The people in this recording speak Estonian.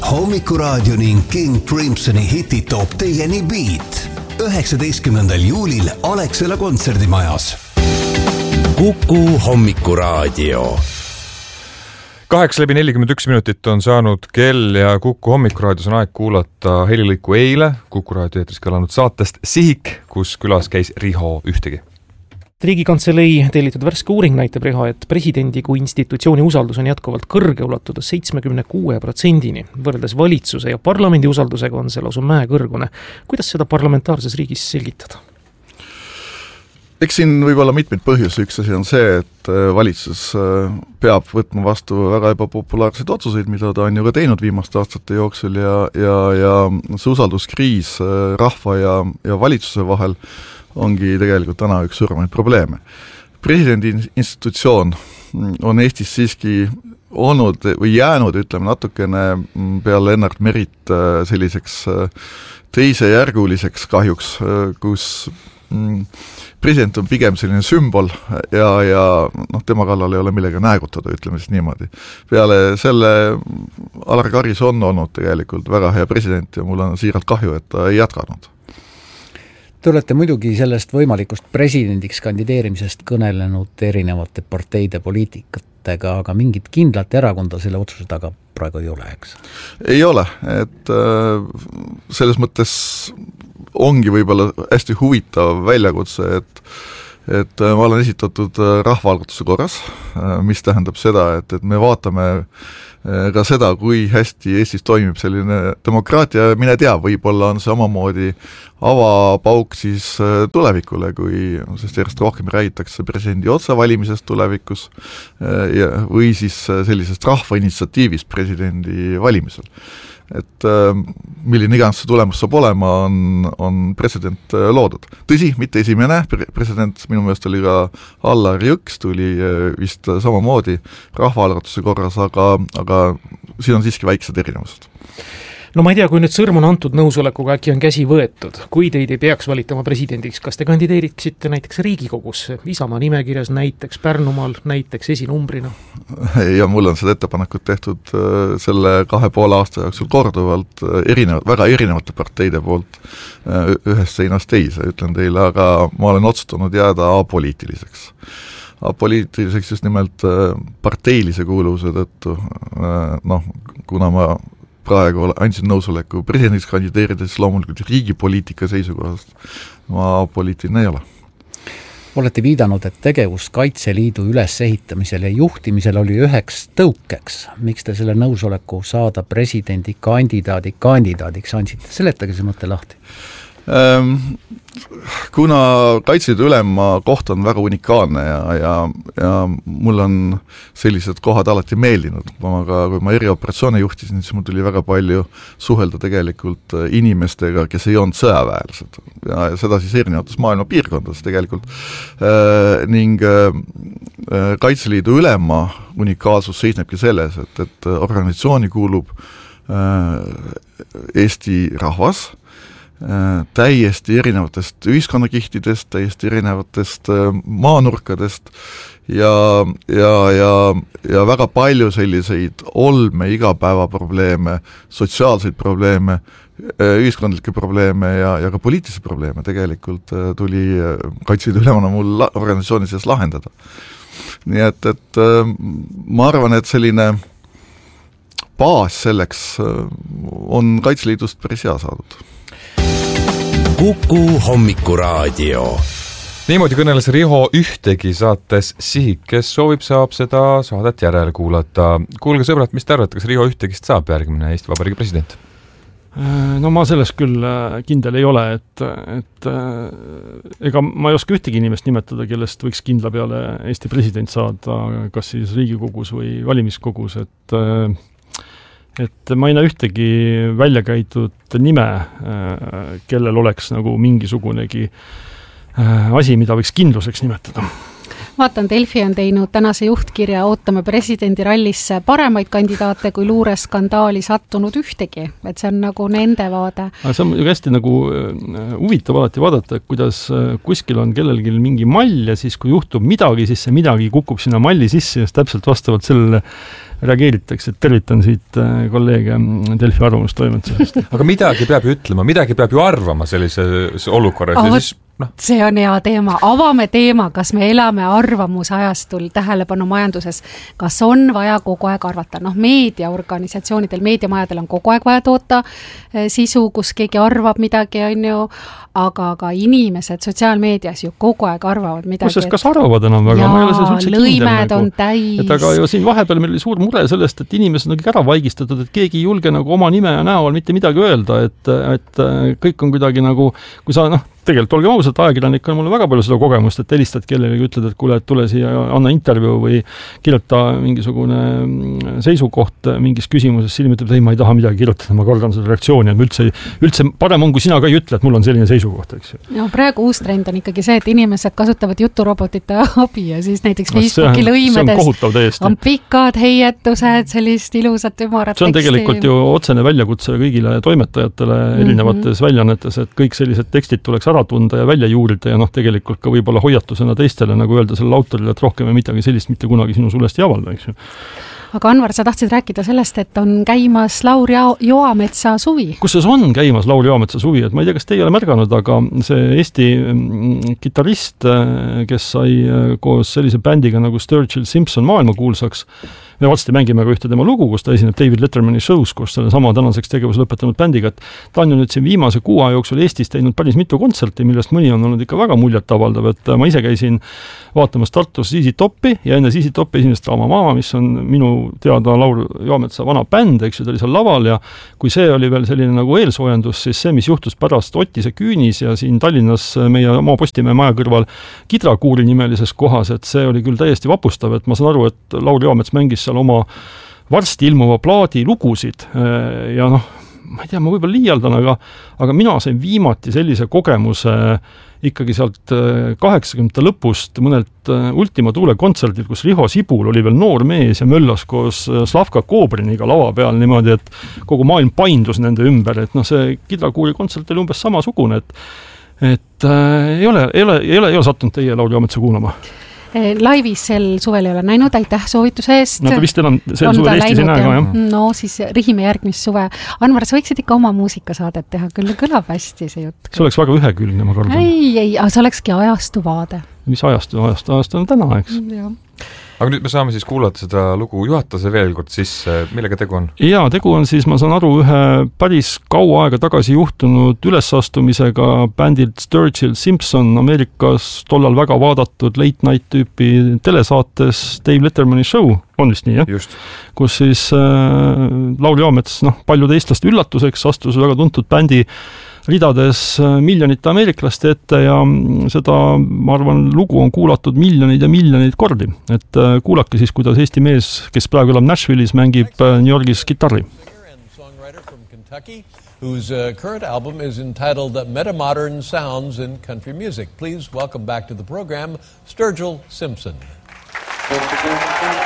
Hommikuraadio ning King Crimsoni hitid toob teieni Beat 19. juulil Alexela kontserdimajas. Kuku Hommikuraadio. 8:41 minutit on saanud kell ja Kuku Hommikuraadios on aeg kuulata helilõiku eile Kuku Raadio eetris kõlanud saatest Sihik, kus külas käis Riho Ühtegi. Riigikantselei tellitud värske uuring näitab, Riho, et presidendi kui institutsiooni usaldus on jätkuvalt kõrge, ulatudes 76%-ni. Võrreldes valitsuse ja parlamendi usaldusega on see lausa mäekõrgune. Kuidas seda parlamentaarses riigis selgitada? Eks siin võib olla mitmeid põhjusi. Üks asi on see, et valitsus peab võtma vastu väga ebapopulaarseid otsuseid, mida ta on ju ka teinud viimaste aastate jooksul ja see usalduskriis rahva ja valitsuse vahel ongi tegelikult täna üks suuremaid probleeme. Presidendi institutsioon on Eestis siiski olnud või jäänud, ütleme, natukene peale Lennart Merit selliseks teisejärguliseks kahjuks, kus president on pigem selline sümbol ja tema kallal ei ole millega näägutada, ütleme siis niimoodi. Peale selle Alar Karis on olnud tegelikult väga hea president ja mul on siiralt kahju, et ta ei jätkanud. Te olete muidugi sellest võimalikust presidendiks kandideerimisest kõnelenud erinevate parteide poliitikatega, aga mingit kindlat erakonda selle otsuse taga praegu ei ole, eks? Ei ole, et selles mõttes ongi võib-olla hästi huvitav väljakutse, et ma olen esitatud rahvaalgatuse korras, mis tähendab seda, et me vaatame ka seda, kui hästi Eestis toimib selline demokraatia, mine tea, võib-olla on see omamoodi avapauk siis tulevikule, sest järjest rohkem räägitakse presidendi otsevalimisest tulevikus või siis sellisest rahvainitsiatiivist presidendi valimisel. Et milline iganes see tulemus saab olema, on president loodud. Tõsi, mitte esimene president, minu meelest oli ka Allar Jõks, tuli vist samamoodi rahvaalgatuse korras, aga siin on siiski väiksed erinevused. No ma ei tea, kui nüüd sõrm on antud nõusolekuga, äkki on käsi võetud. Kui teid ei peaks valitama presidendiks, kas te kandideeriksite näiteks Riigikogusse, Isamaa nimekirjas näiteks, Pärnumaal näiteks esinumbrina? Ja mul on seda ettepanekut tehtud selle 2,5 aasta jooksul korduvalt väga erinevate parteide poolt ühest seinast teise, ütlen teile, aga ma olen otsustanud jääda apoliitiliseks. Apoliitiliseks just nimelt parteilise kuuluvuse tõttu, kuna ma praegu andsin nõusoleku presidendiks kandideerides loomulikult riigipoliitika seisukohast. Ma poliitiline ei ole. Olete viidanud, et tegevus Kaitseliidu ülesehitamisel ja juhtimisel oli üheks tõukeks. Miks te selle nõusoleku saada presidendi kandidaadiks andsite? Seletage see mõtte lahti. Kuna Kaitseliidu ülema koht on väga unikaalne ja mul on sellised kohad alati meeldinud, kui ma erioperatsioone juhtisin, siis mul tuli väga palju suhelda tegelikult inimestega, kes ei olnud sõjaväelased ja seda siis erinevates maailma piirkondades tegelikult ning Kaitseliidu ülema unikaalsus seisnebki selles, et organisatsiooni kuulub Eesti rahvas täiesti erinevatest ühiskonnakihtidest, täiesti erinevatest maanurkadest ja väga palju selliseid olme, igapäevaprobleeme, sotsiaalseid probleeme, ühiskondlikke probleeme ja ka poliitilisi probleeme tegelikult tuli Kaitseliidu ülemana mul organisatsiooni sees lahendada. Nii et ma arvan, et selline baas selleks on Kaitseliidust päris hea saadud. Kuku Hommikuraadio. Niimoodi kõneles Riho Ühtegi saates Sihik, kes soovib, saab seda saadet järele kuulata. Kuulge sõbrad, mis te arvate, kas Riho Ühtegist saab järgmine Eesti Vabariigi president? No ma selles küll kindel ei ole, et ega ma ei oska ühtegi inimest nimetada, kellest võiks kindla peale Eesti president saada, kas siis Riigikogus või valimiskogus, et ma ei näe ühtegi välja käidud nime, kellel oleks nagu mingisugunegi asi, mida võiks kindluseks nimetada. Vaatan, Delfi on teinud tänase juhtkirja Ootame presidendi rallisse paremaid kandidaate kui luureskandaali sattunud Ühtegi, et see on nagu nende vaade. See on hästi nagu huvitav alati vaadata, kuidas kuskil on kellelgi mingi mall ja siis kui juhtub midagi, siis see midagi kukub sinna malli sisse ja täpselt vastavalt sellele reageeritakse, et tervitan siit kolleege Delfi arvamustoimetusest. Aga midagi peab ju ütlema, midagi peab ju arvama sellises olukorras ja siis see on hea teema, avame teema, kas me elame arvamusajastul tähelepanu majanduses, kas on vaja kogu aeg arvata, meediaorganisatsioonidel, meediamajadel on kogu aeg vaja toota sisu, kus keegi arvab midagi, on ju, aga inimesed sotsiaalmeedias ju kogu aeg arvavad midagi. Kusses, kas arvavad enam väga? Jaa, ma ei ole selles üldse lõimed on täis. Et aga ju siin vahepeal meil oli suur mure sellest, et inimesed on ära vaigistatud, et keegi ei julge nagu oma nime ja näol mitte midagi öelda, et kõik on kuidagi nagu, kui sa tegelikult olgem ausalt, ajakirjanik on mulle väga palju seda kogemust, et helistad kellelegi, ütled, et kuule, et tule siia, anna intervjuu või kirjuta mingisugune seisukoht mingis küsimuses, Silm ütleb, et ei, ma ei taha midagi kirjutada, ma kordan seda reaktsiooni, et üldse parem on, kui sina ka ei ütle, et mul on selline seisukoht, eks ju. No praegu uus trend on ikkagi see, et inimesed kasutavad juturobotite abi ja siis näiteks Facebooki lõimedes on pikad heietused, sellist ilusat ümarat teksti. See on tegelikult ju otsene väljakutse kõigile toimetajatele erinevates väljaannetes, et kõik sellised tekstid tuleks ära tunda ja välja juurida ja tegelikult ka võib-olla hoiatusena teistele, nagu öelda sellele autorile, et rohkem ja midagi sellist mitte kunagi sinu sulest ei avalda, eks ju. Aga Anvar, sa tahtsid rääkida sellest, et on käimas Lauri Joametsa suvi. Kus on käimas Lauri Joametsa suvi, et ma ei tea, kas te ei ole märganud, aga see Eesti kitarrist, kes sai koos sellise bändiga nagu Sturgill Simpson maailmakuulsaks, me varsti mängime ka ühte tema lugu, kus ta esineb David Lettermani shows, kus selle sama tänaseks tegevuse lõpetanud bändiga, et ta on ju nüüd siin viimase 6 aja jooksul Eestis teinud päris mitu kontserti, millest mõni on olnud ikka väga muljet avaldav, et ma ise käisin vaatamas Tartus ZZ Topi ja enne ZZ Topi esines Draama Mama, mis on minu teada Lauri Joametsa vana bänd, eks ju, ta oli seal laval ja kui see oli veel selline nagu eelsoojendus, siis see, mis juhtus pärast Ottise Küünis ja siin Tallinnas meie oma Postimehe maja kõrval Kidrakuuri nimelises kohas, et see oli küll täiesti vapustav, et ma saan aru, et Lauri Joamets mängis seal oma varsti ilmuva plaadi lugusid ja ma ei tea, ma võib-olla liialdan, aga mina sain viimati sellise kogemuse ikkagi sealt 80 lõpust mõnelt Ultima Tuule kontserdilt, kus Riho Sibul oli veel noor mees ja möllas koos Slavka Kobriniga lava peal niimoodi, et kogu maailm paindus nende ümber, et see Kidrakuuri kontsert oli umbes samasugune, et ei ole sattunud teie Lauri Joametsa kuulama? Laivis sel suvel ei ole näinud, aitäh soovituse eest. No ta vist enam sel suvel Eestis ei näe ka, jah. No siis rihime järgmist suve. Anvar, sa võiksid ikka oma muusikasaadet teha, küll kõlab hästi see jutt. See oleks väga ühekülgne, ma kardan. Ei, see olekski ajastu vaade. Mis ajastu on täna, eks? Jah. Aga nüüd me saame siis kuulata seda lugu, juhata see veel kord sisse, millega tegu on? Jaa, tegu on siis, ma saan aru, ühe päris kaua aega tagasi juhtunud ülesastumisega bändilt Sturgill Simpson Ameerikas tollal väga vaadatud late night tüüpi telesaates Dave Lettermani show, on vist nii, jah? Just. Kus siis Lauri Joamets, paljude eestlaste üllatuseks astus väga tuntud bändi ridades miljonite ameeriklaste ette ja seda, ma arvan, lugu on kuulatud miljoneid ja miljoneid kordi. Et kuulake siis, kuidas Eesti mees, kes praegu elab Nashville'is, mängib New Yorgis gitarri. Whose current album is entitled Metamodern Sounds in Country Music. Please welcome back to the program, Sturgill Simpson.